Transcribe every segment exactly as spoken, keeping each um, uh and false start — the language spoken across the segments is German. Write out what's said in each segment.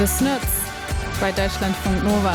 Snurz bei Deutschlandfunk Nova.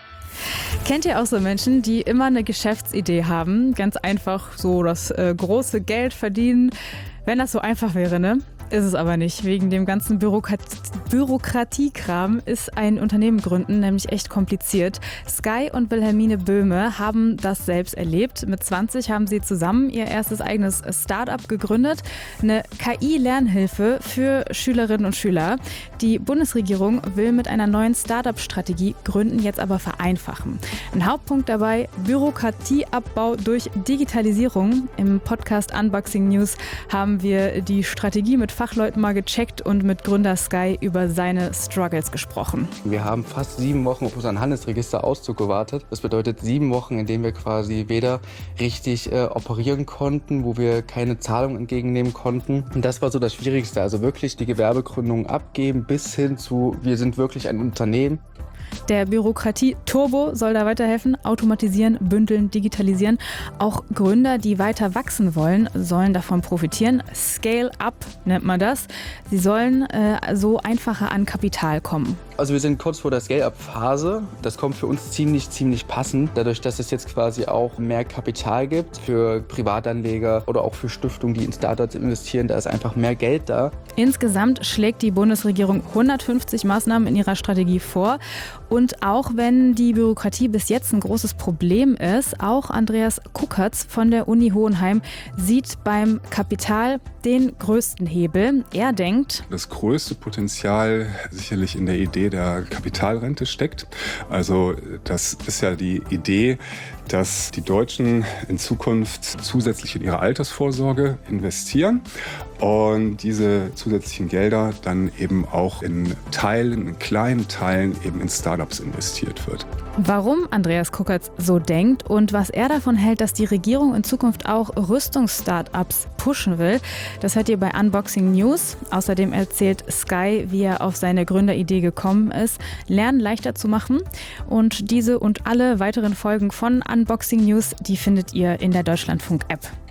Kennt ihr auch so Menschen, die immer eine Geschäftsidee haben? Ganz einfach so das äh, große Geld verdienen. Wenn das so einfach wäre, ne? Ist es aber nicht. Wegen dem ganzen Bürokrat- Bürokratiekram ist ein Unternehmen gründen nämlich echt kompliziert. Sky und Wilhelmine Böhme haben das selbst erlebt. Mit zwanzig haben sie zusammen ihr erstes eigenes Start-up gegründet. Eine K I-Lernhilfe für Schülerinnen und Schüler. Die Bundesregierung will mit einer neuen Start-up-Strategie Gründen jetzt aber vereinfachen. Ein Hauptpunkt dabei: Bürokratieabbau durch Digitalisierung. Im Podcast Unboxing News haben wir die Strategie mit Fachleuten mal gecheckt und mit Gründer Sky über seine Struggles gesprochen. Wir haben fast sieben Wochen auf unseren Handelsregisterauszug gewartet. Das bedeutet sieben Wochen, in denen wir quasi weder richtig äh, operieren konnten, wo wir keine Zahlung entgegennehmen konnten. Und das war so das Schwierigste. Also wirklich die Gewerbegründung abgeben bis hin zu, wir sind wirklich ein Unternehmen. Der Bürokratie-Turbo soll da weiterhelfen. Automatisieren, bündeln, digitalisieren. Auch Gründer, die weiter wachsen wollen, sollen davon profitieren. Scale-up nennt man das. Sie sollen äh, so einfacher an Kapital kommen. Also wir sind kurz vor der Scale-up-Phase. Das kommt für uns ziemlich, ziemlich passend. Dadurch, dass es jetzt quasi auch mehr Kapital gibt für Privatanleger oder auch für Stiftungen, die in Startups investieren. Da ist einfach mehr Geld da. Insgesamt schlägt die Bundesregierung hundertfünfzig Maßnahmen in ihrer Strategie vor. Und auch wenn die Bürokratie bis jetzt ein großes Problem ist, auch Andreas Kuckertz von der Uni Hohenheim sieht beim Kapital den größten Hebel. Er denkt, das größte Potenzial sicherlich in der Idee der Kapitalrente steckt. Also das ist ja die Idee, dass die Deutschen in Zukunft zusätzlich in ihre Altersvorsorge investieren und diese zusätzlichen Gelder dann eben auch in Teilen, in kleinen Teilen eben in Startups investiert wird. Warum Andreas Kuckertz so denkt und was er davon hält, dass die Regierung in Zukunft auch Rüstungsstartups pushen will, das hört ihr bei Unboxing News. Außerdem erzählt Sky, wie er auf seine Gründeridee gekommen ist, Lernen leichter zu machen. Und diese und alle weiteren Folgen von Unboxing News, die findet ihr in der Deutschlandfunk-App.